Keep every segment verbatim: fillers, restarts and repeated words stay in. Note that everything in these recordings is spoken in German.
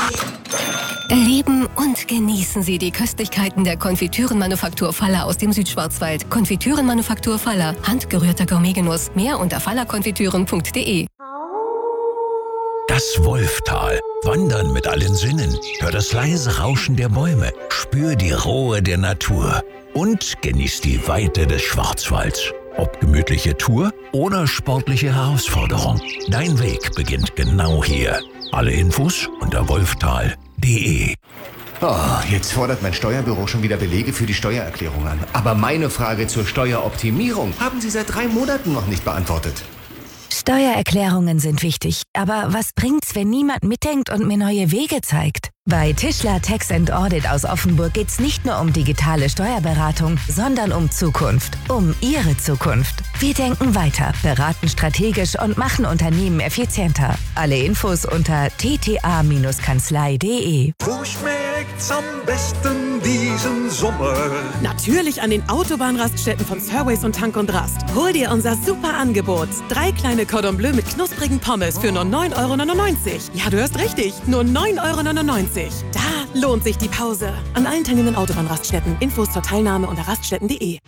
Erleben und genießen Sie die Köstlichkeiten der Konfitürenmanufaktur Faller aus dem Südschwarzwald. Konfitürenmanufaktur Faller. Handgerührter Gourmetgenuss. Mehr unter fallerkonfitüren punkt de. Das Wolftal. Wandern mit allen Sinnen. Hör das leise Rauschen der Bäume. Spür die Ruhe der Natur. Und genieß die Weite des Schwarzwalds. Ob gemütliche Tour oder sportliche Herausforderung. Dein Weg beginnt genau hier. Alle Infos unter wolftal punkt de. Oh, jetzt fordert mein Steuerbüro schon wieder Belege für die Steuererklärung an. Aber meine Frage zur Steueroptimierung haben Sie seit drei Monaten noch nicht beantwortet. Steuererklärungen sind wichtig, aber was bringt's, wenn niemand mitdenkt und mir neue Wege zeigt? Bei Tischler Tax and Audit aus Offenburg geht's nicht nur um digitale Steuerberatung, sondern um Zukunft, um Ihre Zukunft. Wir denken weiter, beraten strategisch und machen Unternehmen effizienter. Alle Infos unter t t a Kanzlei punkt de. Wo schmeckt's am besten diesen Sommer? Natürlich an den Autobahnraststätten von Fairways und Tank und Rast. Hol dir unser super Angebot. Drei kleine Cordon Bleu mit knusprigen Pommes für nur neun Euro neunundneunzig. Ja, du hörst richtig, nur neun Euro neunundneunzig. Da lohnt sich die Pause. An allen teilnehmenden Autobahnraststätten. Infos zur Teilnahme unter raststätten punkt de.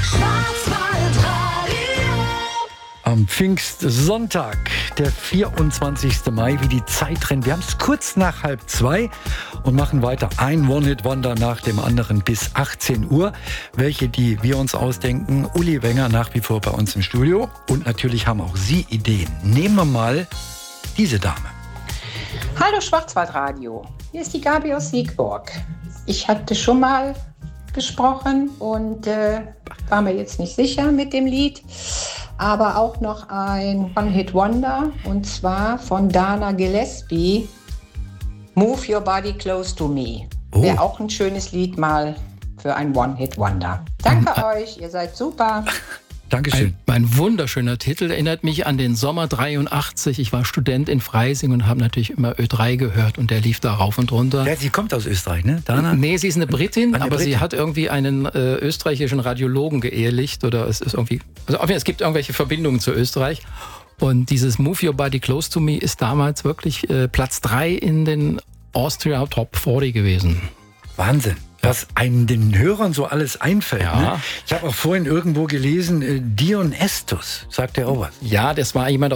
Am Pfingstsonntag, der vierundzwanzigste Mai, wie die Zeit rennt. Wir haben es kurz nach halb zwei und machen weiter. Ein One-Hit-Wonder nach dem anderen bis achtzehn Uhr. Welche, die wir uns ausdenken. Uli Wenger nach wie vor bei uns im Studio. Und natürlich haben auch Sie Ideen. Nehmen wir mal diese Dame. Hallo Schwarzwaldradio, hier ist die Gabi aus Siegburg. Ich hatte schon mal gesprochen und äh, war mir jetzt nicht sicher mit dem Lied, aber auch noch ein One-Hit-Wonder und zwar von Dana Gillespie, Move Your Body Close to Me. Oh. Wäre auch ein schönes Lied mal für ein One-Hit-Wonder. Danke um, euch, ihr seid super. Dankeschön. Ein, ein wunderschöner Titel, erinnert mich an den Sommer dreiundachtzig. Ich war Student in Freising und habe natürlich immer Ö drei gehört und der lief da rauf und runter. Ja, sie kommt aus Österreich, ne? Dana? Nee, sie ist eine Britin, eine aber Britin. Sie hat irgendwie einen äh, österreichischen Radiologen geehelicht oder es ist irgendwie, also auf jeden Fall, es gibt irgendwelche Verbindungen zu Österreich. Und dieses Move Your Body Close to Me ist damals wirklich äh, Platz drei in den Austria Top vierzig gewesen. Wahnsinn. Was einem den Hörern so alles einfällt. Ja. Ne? Ich habe auch vorhin irgendwo gelesen, äh, Dion Estus, sagt er auch was? Ja, das war jemand